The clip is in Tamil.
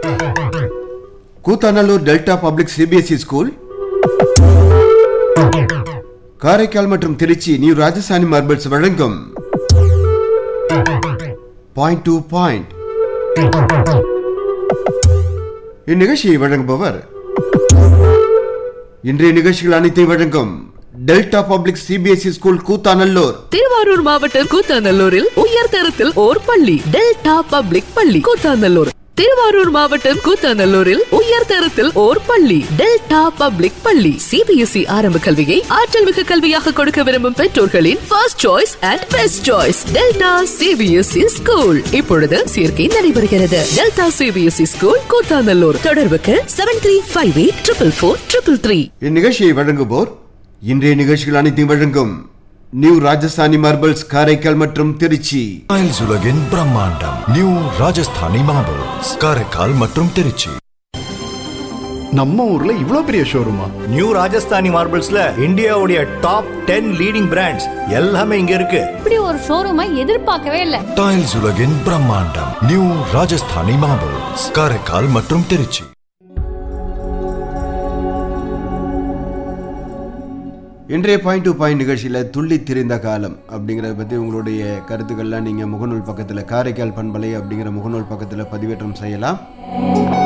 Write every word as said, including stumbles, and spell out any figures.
Koothanallur delta public CBSE school, Karaikal மற்றும் திருச்சி நியூ ராஜஸ்தானி மார்பிள்ஸ் வழங்கும் பாயிண்ட் டு பாயிண்ட். இந்நிகழ்ச்சியை வழங்குபவர் இன்றைய நிகழ்ச்சிகள் அனைத்தையும் வழங்கும் delta public CBSE school Koothanallur. Thiruvarur மாவட்டம் கூத்தாநல்லூரில் உயர்தரத்தில் ஓர் பள்ளி, டெல்டா பப்ளிக் பள்ளி கூத்தாநல்லூர். திருவாரூர் மாவட்டம் கூத்தாநல்லூரில் உயர்தரத்தில் ஓர் பள்ளி, டெல்டா பப்ளிக் பள்ளி. சிபிஎஸ்இ ஆரம்ப கல்வியை ஆற்றல் மிகு கல்வியாக கொடுக்க விரும்பும் பெற்றோர்களின் first choice and best choice delta CBSE school. இப்பொழுது சேர்க்கை நடைபெறுகிறது. Delta CBSE school Koothanallur. தொடர்புக்கு seven three five eight triple four triple three. இந்நிகழ்ச்சியை வழங்குவோர் இன்றைய நிகழ்ச்சிகள் அனைத்தையும் வழங்கும் நியூ ராஜஸ்தானி மார்பிள்ஸ், காரைக்கால் மற்றும் திருச்சி. டைல்ஸ் உலகின் பிரம்மாண்டம் நியூ ராஜஸ்தானி மார்பிள்ஸ், காரைக்கால் மற்றும் திருச்சி. நம்ம ஊர்ல இவ்ளோ பெரிய ஷோரூமா? நியூ ராஜஸ்தானி மார்பிள்ஸ்ல இந்தியாவுடைய டாப் டென் லீடிங் பிராண்ட்ஸ் எல்லாமே இங்க இருக்கு. இப்படி ஒரு ஷோரூமை எதிர்பார்க்கவே இல்ல. டைல்ஸ் உலகின் பிரம்மாண்டம் நியூ ராஜஸ்தானி மார்பிள்ஸ், காரைக்கால் மற்றும் திருச்சி. இன்றைய பாயிண்ட் டு பாயிண்ட் நிகழ்ச்சியில் துள்ளி திரிந்த காலம் அப்படிங்கிறத பற்றி உங்களுடைய கருத்துக்கள்லாம் நீங்கள் முகநூல் பக்கத்தில், காரைக்கால் பண்பலை அப்படிங்கிற முகநூல் பக்கத்தில் பதிவேற்றம் செய்யலாம்.